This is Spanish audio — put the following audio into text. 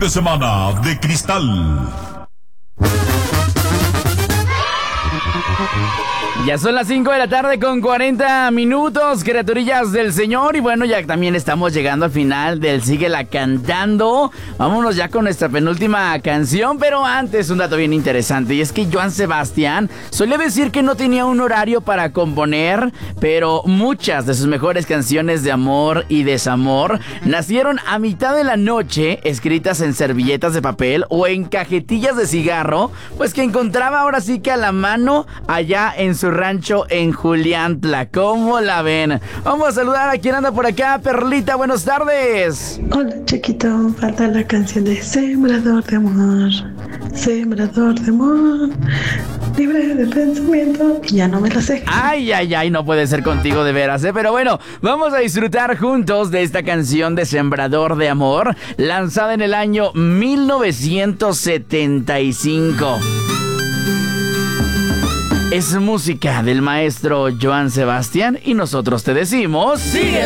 de semana de cristal. Ya son las 5 de la tarde con 40 minutos, criaturillas del Señor. Y bueno, ya también estamos llegando al final del Síguela Cantando. Vámonos ya con nuestra penúltima canción, pero antes un dato bien interesante. Y es que Joan Sebastián solía decir que no tenía un horario para componer, pero muchas de sus mejores canciones de amor y desamor nacieron a mitad de la noche, escritas en servilletas de papel o en cajetillas de cigarro, pues que encontraba ahora sí que a la mano allá en su rancho en Juliantla. ¿Cómo la ven? Vamos a saludar a quien anda por acá. Perlita, buenas tardes. Hola, chiquito. Falta la canción de Sembrador de Amor. Sembrador de amor, libre de pensamiento. Ya no me la sé. Ay, no puede ser contigo de veras, ¿eh? Pero bueno, vamos a disfrutar juntos de esta canción de Sembrador de Amor, lanzada en el año 1975. Es música del maestro Joan Sebastián y nosotros te decimos... ¡Sigue!